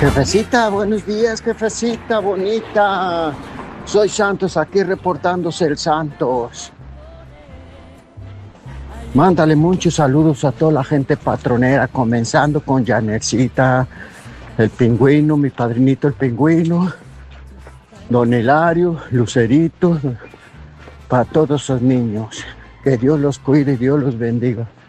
Jefecita, buenos días, jefecita bonita. Soy Santos, aquí reportándose el Santos. Mándale muchos saludos a toda la gente patronera, comenzando con Janercita, el pingüino, mi padrinito el pingüino, don Hilario, Lucerito, para todos esos niños. Que Dios los cuide y Dios los bendiga.